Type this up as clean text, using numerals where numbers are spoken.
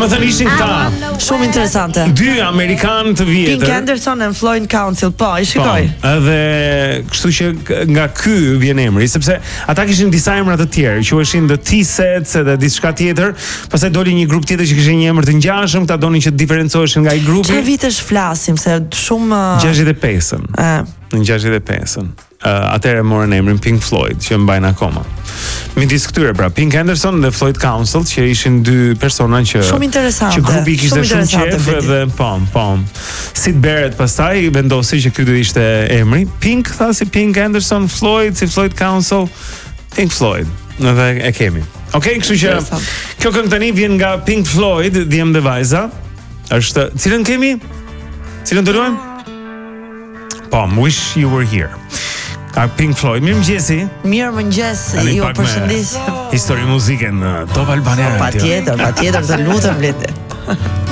Domethënë ishin këta Shumë interesante. dy amerikanë të Pink vjetër. Anderson and Floyd Council, po, i shikoj. Edhe kështu që nga ky vjen emri, sepse ata kishin disa emra të tjerë, quheshin The T-Sets edhe diçka tjetër, pastaj doli një grup tjetër që kishte një emër të ngjashëm, këta donin që të diferencoheshin nga ai grupi. Çfarë vitesh flasim se shumë 65-ën. Në 65-ën. Atëherë morën emrin Pink Floyd, që mbajnë akoma. Midis këtyre pra, Pink Anderson dhe Floyd Council, që ishin dy persona që shumë interesante. Që grupi kishte shumë qef dhe po. Sid Barrett pastaj vendosi që ky do ishte emri. Pink tha si Pink Anderson, Floyd si Floyd Council, Pink Floyd. Edhe e kemi. Okej, kështu që kjo këngë tani vjen nga Pink Floyd, Djem dhe vajza. Është, cilën kemi? Cilën të luajmë? Po, Wish You Were Here. Ka Pink Floyd. Mirëmëngjesi. Mirëmëngjes, ju përshëndes. Histori muzike në Top Albania. Patjetër, të lutem Blendi.